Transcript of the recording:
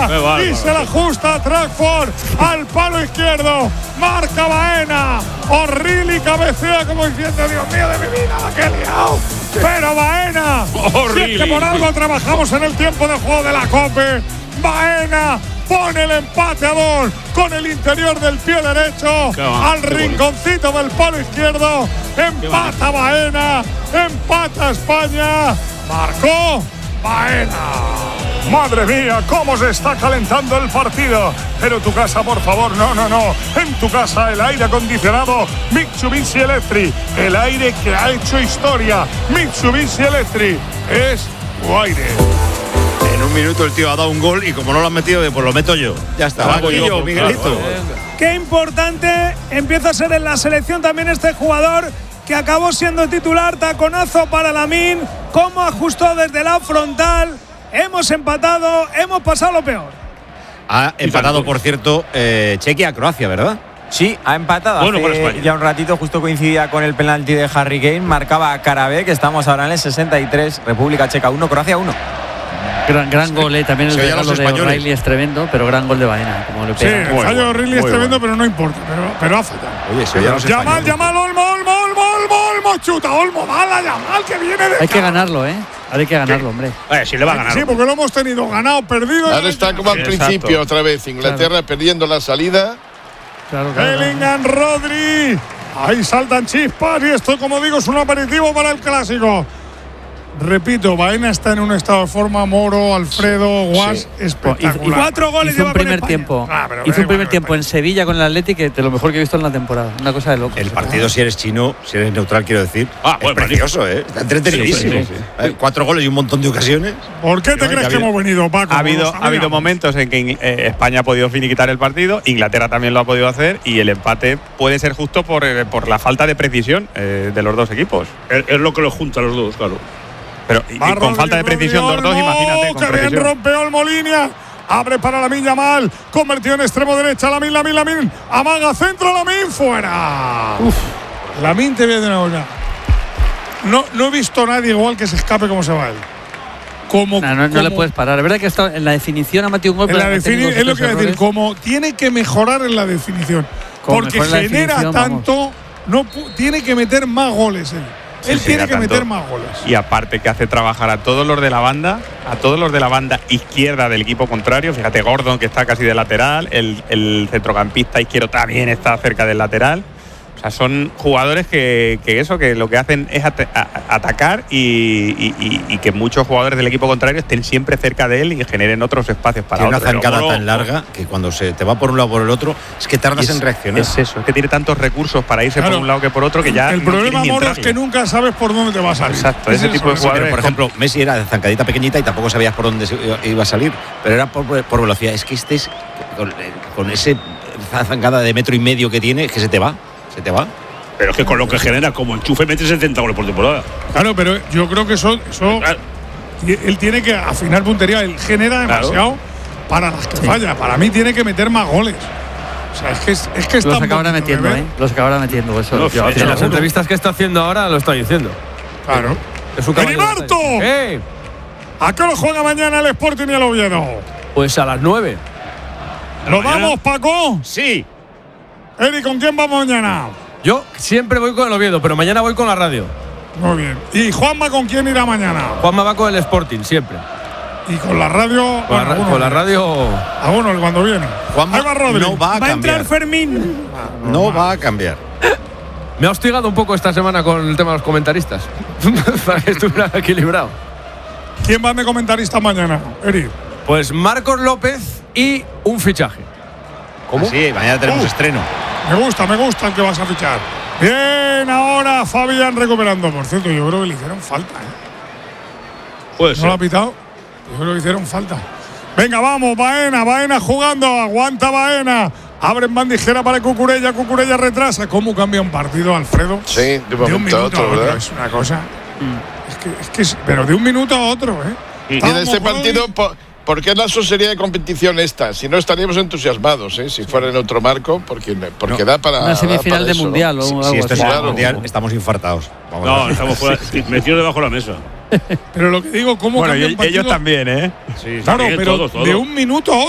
y se la ajusta a Trafford al palo izquierdo. Marca Baena. O'Reilly cabecea como diciendo: Dios mío de mi vida, la que he liado. Pero Baena, si es que por algo trabajamos en el tiempo de juego de la COPE. Baena pone el empate a 2 con el interior del pie derecho al rinconcito del palo izquierdo. Empata Baena, empata España. Marcó Baena. Madre mía, cómo se está calentando el partido. Pero tu casa, por favor, no. En tu casa el aire acondicionado Mitsubishi Electric. El aire que ha hecho historia. Mitsubishi Electric es tu aire. En un minuto el tío ha dado un gol y como no lo han metido, pues lo meto yo. Ya está. Hago yo, Miguelito. Qué importante empieza a ser en la selección también este jugador que acabó siendo titular. Taconazo para Lamine. Cómo ajustó desde la frontal. Hemos empatado, hemos pasado lo peor. Ha empatado, por cierto, Chequia-Croacia, ¿verdad? Sí, ha empatado. Bueno, hace ya un ratito, justo coincidía con el penalti de Harry Kane. Marcaba Karabé, que estamos ahora en el 63. República Checa 1, Croacia 1. Gran gol, también el regalo de O'Reilly es tremendo, pero gran gol de Baena. Como le pega. Sí, el fallo de O'Reilly es tremendo, pero no importa. Pero ha fallado. Oye, si ya los Yamal, Olmo, chuta, Olmo, mala, Yamal, que viene de. Hay que ganarlo, Hay que ganarlo, hombre. Si le va a ganar. Sí, porque lo hemos tenido ganado, perdido. Ahora está como al principio otra vez. Inglaterra perdiendo la salida. Claro. Bellingham, Rodri. Ahí saltan chispas y esto, como digo, es un aperitivo para el clásico. Repito, Baena está en un estado de forma. Moro, Alfredo, Guas, espectacular. Y 4 goles hizo lleva un primer con tiempo. Hizo un primer tiempo en Sevilla con el Atlético, de lo mejor que he visto en la temporada. Una cosa de loco. El partido, si eres chino, si eres neutral, quiero decir, es precioso, Está entretenidísimo. Sí. 4 goles y un montón de ocasiones. ¿Por qué te crees que hemos venido, Paco? Ha habido momentos en que España ha podido finiquitar el partido, Inglaterra también lo ha podido hacer, y el empate puede ser justo por la falta de precisión de los dos equipos. Es lo que los junta a los dos, claro. Pero y con falta de precisión los dos, imagínate. Que bien rompe Olmo línea. Abre para Lamine Yamal. Convertido en extremo derecha. Lamine. Amaga centro. Lamine fuera. Lamine te viene de una. No he visto a nadie igual que se escape como se va él. No le puedes parar. Es verdad que en la definición ha metido un gol. Es lo que voy a decir. Como tiene que mejorar en la definición. Porque genera tanto. Tiene que meter más goles él. Él tiene que meter más goles. Y aparte que hace trabajar a todos los de la banda, izquierda del equipo contrario. Fíjate, Gordon, que está casi de lateral, el centrocampista izquierdo también está cerca del lateral. O sea, son jugadores que lo que hacen es atacar y que muchos jugadores del equipo contrario estén siempre cerca de él y generen otros espacios para otros. Tiene una zancada tan larga que cuando se te va por un lado o por el otro es que tardas en reaccionar. Es eso, es que tiene tantos recursos para irse por un lado que por otro que ya. El problema, Moro, es que nunca sabes por dónde te va a salir. Exacto, ese tipo de jugadores. Por ejemplo, Messi era de zancadita pequeñita y tampoco sabías por dónde iba a salir, pero era por velocidad. Es que con ese zancada de 1,5 metros que tiene, es que se te va. Pero es que con lo que genera, como enchufe, mete 70 goles por temporada. Claro, pero yo creo que eso claro. Él tiene que afinar puntería. Él genera demasiado para las que falla. Para mí tiene que meter más goles. O sea, es que los acabará metiendo, Los acabará metiendo. Eso. En las entrevistas que está haciendo ahora lo está diciendo. Claro. Es un ¡Heriberto! ¿A qué hora juega mañana el Sporting y el Oviedo? Pues a las 9. ¿Lo vamos, Paco? Sí. Eri, ¿con quién vamos mañana? Yo siempre voy con el Oviedo, pero mañana voy con la radio. Muy bien. ¿Y Juanma con quién irá mañana? Juanma va con el Sporting, siempre. ¿Y con la radio? Con la radio. Cuando viene. Juanma no va a entrar Fermín. No va a cambiar. Me ha hostigado un poco esta semana con el tema de los comentaristas. Para que estuviera equilibrado. ¿Quién va de comentarista mañana, Eri? Pues Marcos López y un fichaje. ¿Cómo? Sí, mañana tenemos estreno. Me gusta el que vas a fichar. Bien, ahora Fabián recuperando. Por cierto, yo creo que le hicieron falta. Puede ser. ¿No lo ha pitado? Yo creo que le hicieron falta. Venga, vamos, Baena jugando. Aguanta Baena. Abren bandijera para Cucurella retrasa. ¿Cómo cambia un partido, Alfredo? Sí, de un minuto a otro, ¿verdad? Es una cosa. Pero de un minuto a otro, Y en este partido, ¿por qué la sería de competición esta? Si no estaríamos entusiasmados, si fuera en otro marco, porque da para. Una semifinal de eso, mundial, ¿no? o algo Si esto es así. mundial, estamos infartados. Estamos fuera, metidos debajo de la mesa. Pero lo que digo, ¿cómo cambia un partido? Ellos también, Sí, claro, pero todos. De un minuto a otro.